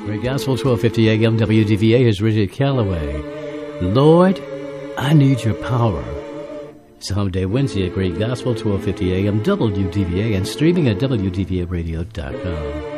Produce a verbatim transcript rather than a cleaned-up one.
Great Gospel, twelve fifty A M W D V A is Richard Calloway. Lord, I need your power. Someday Wednesday at Great Gospel, twelve fifty A M W D V A, and streaming at W D V A radio dot com.